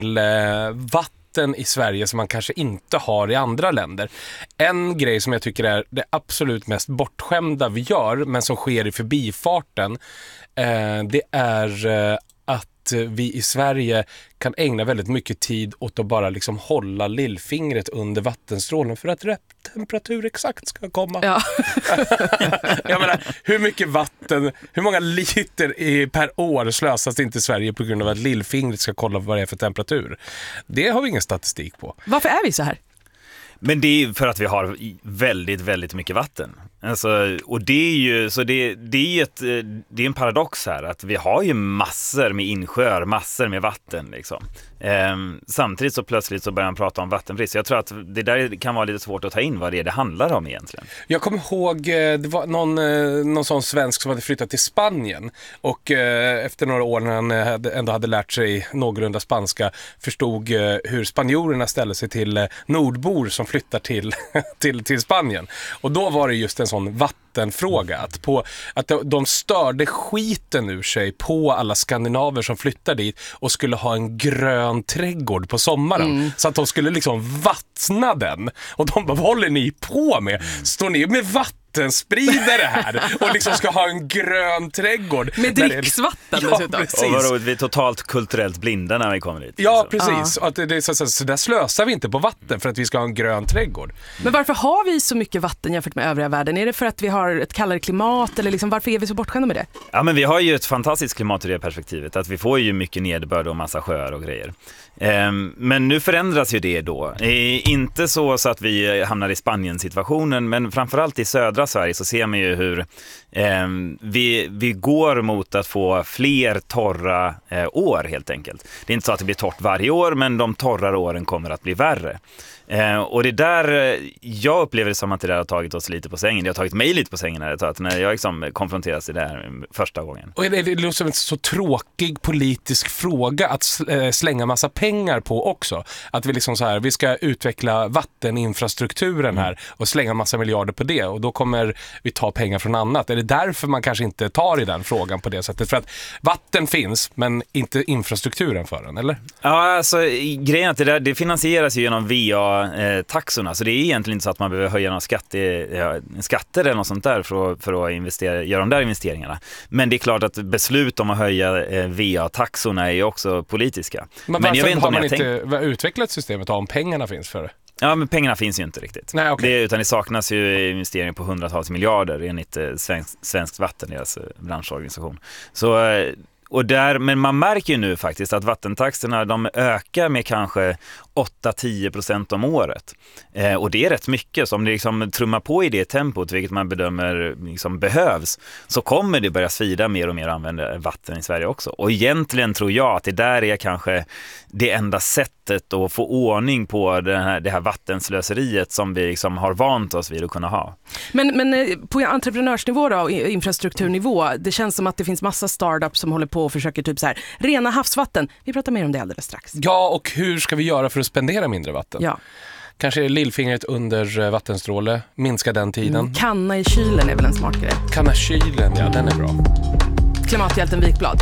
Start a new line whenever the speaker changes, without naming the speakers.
vatten i Sverige som man kanske inte har i andra länder. En grej som jag tycker är det absolut mest bortskämda vi gör, men som sker i förbifarten, det är att vi i Sverige kan ägna väldigt mycket tid åt att bara liksom hålla lillfingret under vattenstrålen för att rätt temperatur exakt ska komma.
Ja.
Jag menar, hur mycket vatten, hur många liter per år slösas inte i Sverige på grund av att lillfingret ska kolla vad det är för temperatur? Det har vi ingen statistik på.
Varför är vi så här?
Men det är ju för att vi har väldigt, väldigt mycket vatten. Alltså, och det är ju så det är en paradox här att vi har ju massor med insjöar, massor med vatten liksom. Samtidigt så plötsligt så börjar man prata om vattenbrist. Jag tror att det där kan vara lite svårt att ta in vad det handlar om egentligen.
Jag kommer ihåg, det var någon sån svensk som hade flyttat till Spanien och efter några år när han ändå hade lärt sig någorlunda spanska förstod hur spanjorerna ställer sig till nordbor som flyttar till Spanien. Och då var det just en sån vattenfråga att de störde skiten ur sig på alla skandinaver som flyttar dit och skulle ha en grön trädgård på sommaren. Så att de skulle liksom vattna den. Och de bara, vad håller ni på med? Står ni med vattenspridare här och liksom ska ha en grön trädgård
med dricksvatten dessutom.
Precis.
Och vadå, vi är totalt kulturellt blinda när vi kommer dit.
Ja, precis. Att det är så där slösar vi inte på vatten för att vi ska ha en grön trädgård.
Men varför har vi så mycket vatten jämfört med övriga världen? Är det för att vi har ett kallare klimat eller liksom, varför är vi så bortskämda med det?
Ja, men vi har ju ett fantastiskt klimat i det perspektivet att vi får ju mycket nederbörd och massa sjöar och grejer. Men nu förändras ju det då. Inte så att vi hamnar i Spanien-situationen, men framförallt i södra Sverige så ser man ju hur vi går mot att få fler torra år helt enkelt. Det är inte så att det blir torrt varje år, men de torrare åren kommer att bli värre. Och det där, jag upplever det som att det där har tagit oss lite på sängen. Det har tagit mig lite på sängen när jag liksom konfronteras i det här första gången.
Och det låter som en så tråkig politisk fråga att slänga massa pengar på också. Att vi liksom så här, vi ska utveckla vatteninfrastrukturen här och slänga massa miljarder på det och då kommer vi ta pengar från annat. Är det därför man kanske inte tar i den frågan på det sättet? För att vatten finns men inte infrastrukturen för den, eller?
Ja, alltså grejen är att det finansieras ju genom VA-taxorna, så det är egentligen inte så att man behöver höja några skatter eller något sånt där för att göra de där investeringarna. Men det är klart att beslut om att höja VA-taxorna är ju också politiska.
Men
jag vet inte
har man inte utvecklat systemet om pengarna finns för det?
Ja, men pengarna finns ju inte riktigt.
Nej, okay.
Utan det saknas ju investeringar på hundratals miljarder enligt Svenskt Vatten, deras branschorganisation. Men man märker ju nu faktiskt att vattentaxorna de ökar med kanske 8-10% om året. Och det är rätt mycket. Så om det liksom trummar på i det tempot, vilket man bedömer liksom behövs, så kommer det börja svida mer och mer att använda vatten i Sverige också. Och egentligen tror jag att det där är kanske det enda sättet att få ordning på det här vattenslöseriet som vi liksom har vant oss vid att kunna ha.
Men på entreprenörsnivå då, infrastrukturnivå, det känns som att det finns massa startups som håller på och försöker typ så här, rena havsvatten. Vi pratar mer om det alldeles strax.
Ja, och hur ska vi göra för att spendera mindre vatten?
Ja.
Kanske lillfingret under vattenstråle, minska den tiden.
Kanna i kylen är väl en smart grej.
Kanna kylen, ja, den är bra.
Klimathjälten Wikblad.